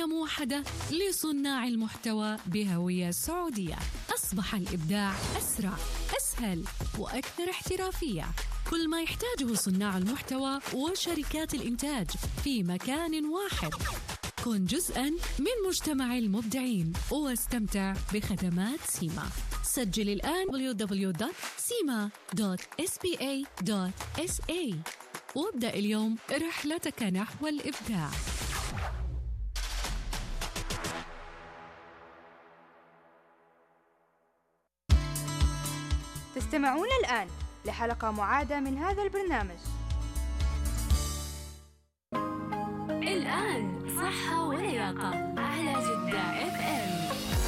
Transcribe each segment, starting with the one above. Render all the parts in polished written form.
موحدة لصناع المحتوى بهوية سعودية. أصبح الإبداع أسرع، أسهل وأكثر احترافية. كل ما يحتاجه صناع المحتوى وشركات الإنتاج في مكان واحد. كن جزءاً من مجتمع المبدعين واستمتع بخدمات سيما. سجل الآن www.sima.spa.sa وابدأ اليوم رحلتك نحو الإبداع. تستمعون الآن لحلقة معادة من هذا البرنامج. الآن صحة ولياقة على جدة FM.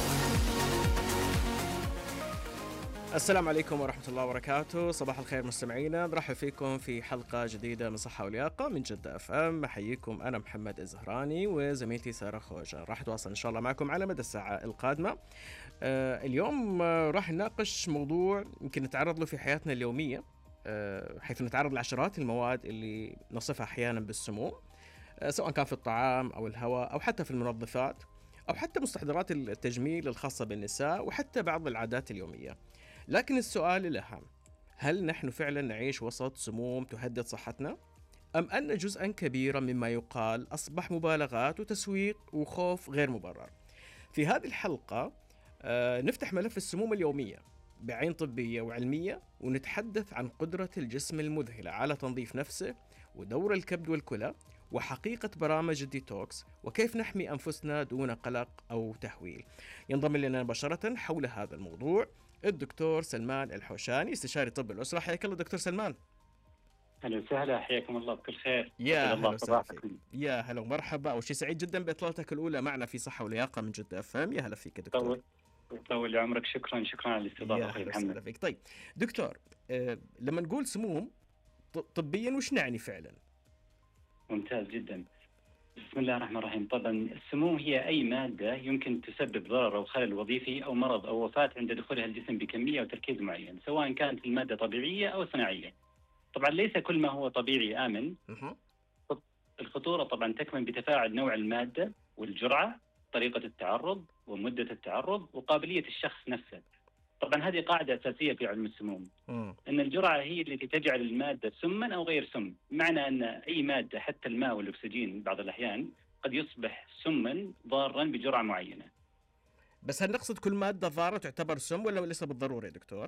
السلام عليكم ورحمة الله وبركاته. صباح الخير مستمعينا، نرحب فيكم في حلقة جديدة من صحة ولياقة من جدة FM. أحييكم أنا محمد الزهراني وزميلتي سارة خوجة. راح نتواصل إن شاء الله معكم على مدى الساعة القادمة. اليوم راح نناقش موضوع يمكن نتعرض له في حياتنا اليومية، حيث نتعرض لعشرات المواد اللي نصفها أحيانا بالسموم، سواء كان في الطعام أو الهواء أو حتى في المنظفات أو حتى مستحضرات التجميل الخاصة بالنساء وحتى بعض العادات اليومية. لكن السؤال الأهم، هل نحن فعلا نعيش وسط سموم تهدد صحتنا؟ أم أن جزءا كبيرا مما يقال أصبح مبالغات وتسويق وخوف غير مبرر؟ في هذه الحلقة نفتح ملف السموم اليومية بعين طبية وعلمية، ونتحدث عن قدرة الجسم المذهلة على تنظيف نفسه ودور الكبد والكلى وحقيقة برامج الديتوكس وكيف نحمي أنفسنا دون قلق أو تهويل. ينضم لنا مباشرة حول هذا الموضوع الدكتور سلمان الحوشاني، استشاري طب الأسرة. حياك الله دكتور سلمان. أهلا وسهلا، حياكم الله بكل خير. يا هلا وسهلا فيك. يا هلا ومرحبا، أول شيء سعيد جدا بإطلالتك الأولى معنا في صحة ولياقة من جدة FM. يا هلا فيك دكتور. طول عمرك، شكرا على الاستضافة. يا هلا وسهلا فيك. طيب دكتور، لما نقول سموم طبيا وش نعني فعلا؟ ممتاز جدا. بسم الله الرحمن الرحيم. طبعا السموم هي أي مادة يمكن تسبب ضرر أو خلل وظيفي أو مرض أو وفاة عند دخولها الجسم بكمية وتركيز معين، سواء كانت المادة طبيعية أو صناعية. طبعا ليس كل ما هو طبيعي آمن. الخطورة طبعا تكمن بتفاعل نوع المادة والجرعة، طريقة التعرض ومدة التعرض وقابلية الشخص نفسه. طبعا هذه قاعدة أساسية في علم السموم، أن الجرعة هي التي تجعل المادة سما أو غير سم. معنى أن أي مادة حتى الماء والأكسجين بعض الأحيان قد يصبح سما ضارا بجرعة معينة. بس هل نقصد كل مادة ضارة تعتبر سم ولا ليس بالضرورة يا دكتور؟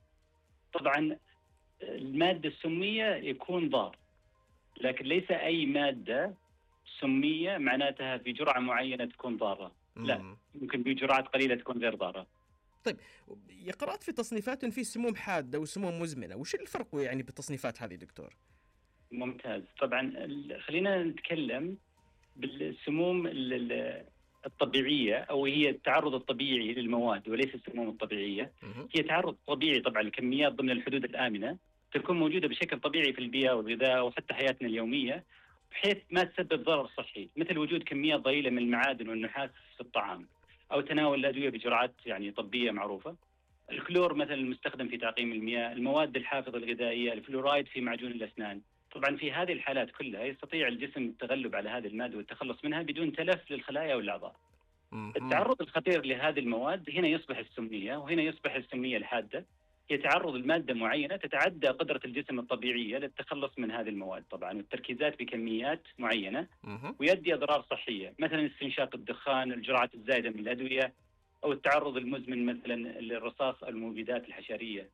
طبعا المادة السمية يكون ضار، لكن ليس أي مادة سمية معناتها في جرعة معينة تكون ضارة. لا، ممكن بجرعات قليلة تكون غير ضارة. طيب، قرأت في تصنيفات في سموم حادة وسموم مزمنة، وش الفرق يعني بالتصنيفات هذه دكتور؟ ممتاز. طبعا خلينا نتكلم بالسموم الطبيعية، أو هي التعرض الطبيعي للمواد وليس السموم الطبيعية. هي تعرض طبيعي طبعا لكميات ضمن الحدود الآمنة تكون موجودة بشكل طبيعي في البيئة والغذاء وحتى حياتنا اليومية، بحيث ما تسبب ضرر صحي، مثل وجود كميات ضئيلة من المعادن والنحاس في الطعام، أو تناول الأدوية بجرعات يعني طبية معروفة. الكلور مثلا المستخدم في تعقيم المياه، المواد الحافظة الغذائية، الفلورايد في معجون الأسنان. طبعا في هذه الحالات كلها يستطيع الجسم التغلب على هذه المادة والتخلص منها بدون تلف للخلايا والأعضاء. التعرض الخطير لهذه المواد هنا يصبح السمية، وهنا يصبح السمية الحادة. هي تعرض المادة معينة تتعدى قدرة الجسم الطبيعية للتخلص من هذه المواد طبعا، والتركيزات بكميات معينة، ويؤدي أضرار صحية، مثلا استنشاق الدخان، الجرعات الزائدة من الأدوية، أو التعرض المزمن مثلا للرصاص أو المبيدات الحشرية.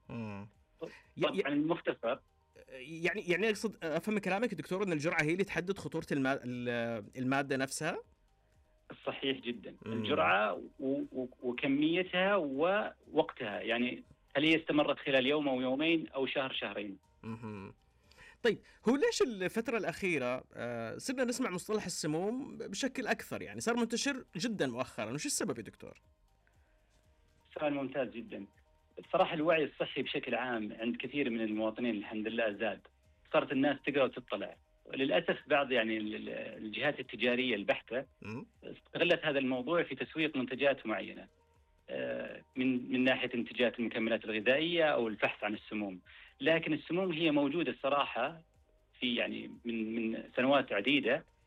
طبعا المختصر يعني أقصد أفهم كلامك دكتور أن الجرعة هي اللي تحدد خطورة المادة نفسها؟ صحيح جدا. الجرعة وكميتها ووقتها، يعني هل هي استمرت خلال يوم أو يومين أو شهر شهرين. طيب، هو ليش الفترة الأخيرة صرنا نسمع مصطلح السموم بشكل أكثر؟ يعني صار منتشر جدا مؤخرا، وش السبب يا دكتور؟ سؤال ممتاز جدا. بصراحة الوعي الصحي بشكل عام عند كثير من المواطنين الحمد لله زاد، صارت الناس تقرأ وتطلع. للأسف بعض يعني الجهات التجارية البحتة استغلت هذا الموضوع في تسويق منتجات معينة، من ناحية انتاجات المكملات الغذائية أو البحث عن السموم. لكن السموم هي موجودة الصراحة في يعني من سنوات عديدة،